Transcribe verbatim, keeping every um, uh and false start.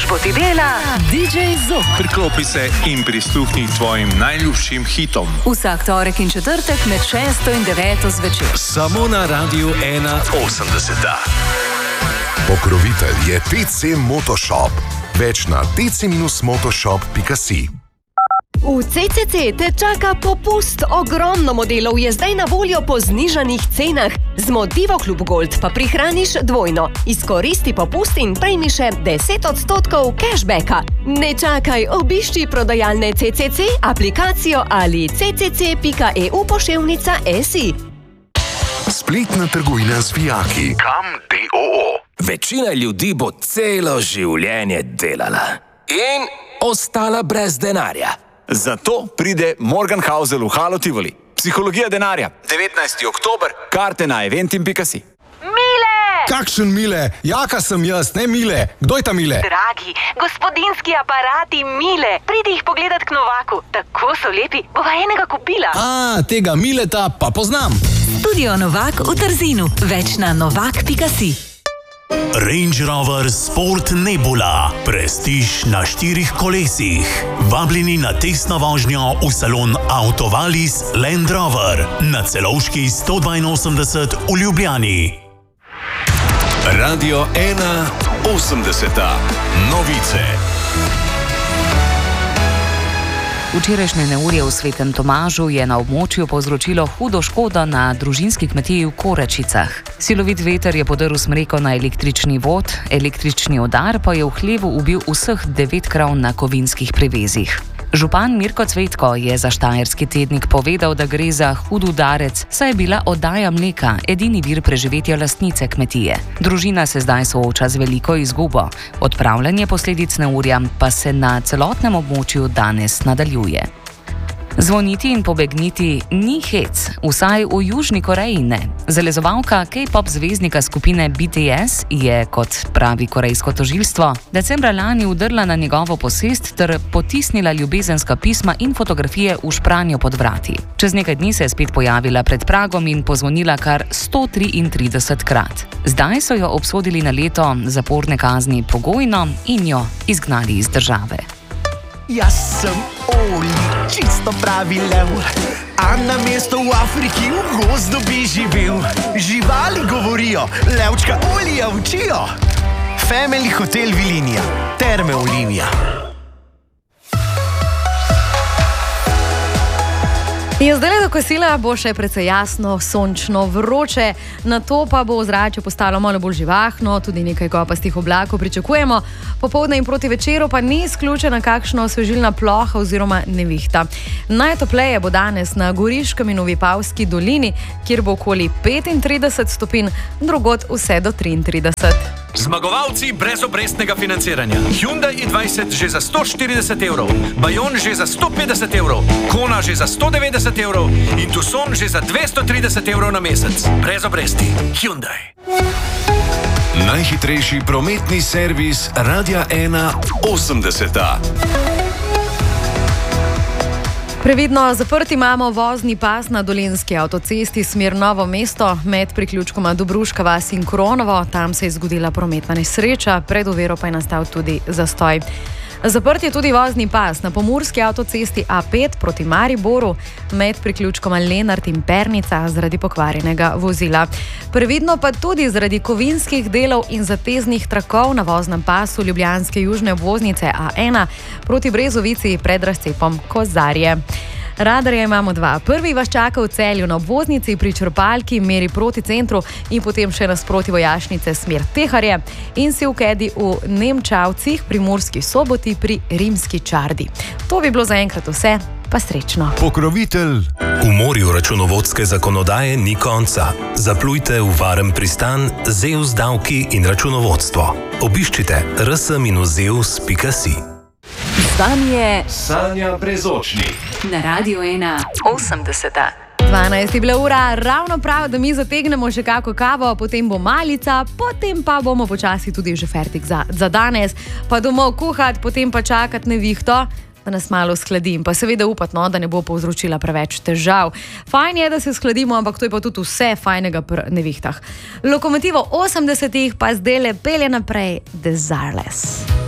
bo ti dela D J Zob. Priklopi se in prisluhni tvojim najljubšim hitom. Vsak torek in četrtek med šesto in deveto zvečer. Samo na Radiu ena osemdeseta. Pokrovitelj je T C Motoshop. Več na t c motoshop pika si. V C C C te čaka popust. Ogromno modelov je zdaj na voljo po znižanih cenah. Z Motivo Klub Gold pa prihraniš dvojno. Izkoristi popust in prejmi še deset odstotkov cashbacka. Ne čakaj, obišči prodajalne C C C, aplikacijo ali c c c pika e u poševnica s i. Spletna trgovina z vijaki. Kam D O O. Večina ljudi bo celo življenje delala in ostala brez denarja. Zato pride Morgenhausel v Halo Tivoli. Psihologija denarja. devetnajsti oktober. Karte na eventim pika si. Mile! Kakšen Mile? Jaka sem jaz, ne Mile. Kdo je ta Mile? Dragi, gospodinski aparati Mile. Pridi jih pogledat k Novaku. Tako so lepi. Bova enega kupila. A, tega Mileta pa poznam. Studio Novak v Trzinu. Več na novak pika si. Range Rover Sport Nebula. Prestiž na štirih kolesih. Vabljeni na testno vožnjo v salon Autovalis Land Rover na Celovški sto dvainosemdeset v Ljubljani. Radio ena osemdeseta. Novice. Včerajšnje neurje v Svetem Tomažu je na območju povzročilo hudo škodo na družinski kmetiji v Korečicah. Silovit veter je podrl smreko na električni vod, električni udar pa je v hlevu ubil vseh devet krav na kovinskih privezih. Župan Mirko Cvetko je za Štajerski tednik povedal, da gre za hud udarec, saj je bila oddaja mleka edini vir preživetja lastnice kmetije. Družina se zdaj sooča z veliko izgubo. Odpravljanje posledic neurja pa se na celotnem območju danes nadaljuje. Zvoniti in pobegniti ni hec, vsaj v Južni Koreji ne. Zalezovalka K-pop zvezdnika skupine B T S je, kot pravi korejsko tožilstvo, decembra lani udrla na njegovo posest ter potisnila ljubezenska pisma in fotografije v špranjo pod vrati. Čez nekaj dni se je spet pojavila pred pragom in pozvonila kar sto triintrideset krat. Zdaj so jo obsodili na leto zaporne kazni pogojno in jo izgnali iz države. Jaz sem Oli, čisto pravi lev, a na mesto v Afriki v gozdu bi živel. Živali govorijo, levčka Olija učijo. Family Hotel Vilinija, Terme Olimija. In zdaj do kosila bo še precej jasno, sončno, vroče, na to pa bo ozračje postalo malo bolj živahno, tudi nekaj kopastih oblakov pričakujemo, popoldne in proti večeru pa ni izključena kakšna osvežilna ploha oziroma nevihta. Najtopleje bo danes na Goriškem in v Vipavski dolini, kjer bo okoli petintrideset stopinj, drugod vse do triintrideset. Zmagovalci brez obrestnega financiranja. Hyundai i dvajset že za sto štirideset evrov, Bayon že za sto petdeset evrov, Kona že za sto devetdeset evrov in Tucson že za dvesto trideset evrov na mesec. Brez obresti. Hyundai. Najhitrejši prometni servis Radia ena osemdeseta. Previdno zaprti imamo vozni pas na Dolenjski avtocesti smer Novo mesto med priključkoma Dobruška vas in Kronovo. Tam se je zgodila prometna nesreča, pred oviro pa je nastal tudi zastoj. Zaprt je tudi vozni pas na Pomurski avtocesti A pet proti Mariboru med priključkoma Lenart in Pernica zaradi pokvarjenega vozila. Previdno pa tudi zaradi kovinskih delov in zateznih trakov na voznem pasu ljubljanske južne obvoznice A ena proti Brezovici pred razcepom Kozarje. Radarja imamo dva. Prvi vas čaka v Celju na obvoznici pri črpalki meri proti centru in potem še nasproti vojašnice smer Teharje in si v Kedi v Nemčavcih pri Murski Soboti pri Rimski Čardi. To bi bilo zaenkrat vse, pa srečno. Pokrovitelj. V morju računovodske zakonodaje ni konca. Zaplujte v varen pristan Zeus davki in računovodstvo. Obiščite r s zeus pika si. Sanje Sanja Brezočnik na Radio ena osemdeseta. dvanajst je bila ura, ravno prav, da mi zategnemo še kako kavo, potem bo malica, potem pa bomo počasi tudi že fertik za, za danes, pa domov kuhati, potem pa čakati nevihto, da nas malo skladim, pa seveda upati, no, da ne bo povzročila preveč težav. Fajn je, da se skladimo, ampak to je pa tudi vse fajnega pri nevihtah. Lokomotivo osemdesetih pa zdaj le pelje naprej Desireless.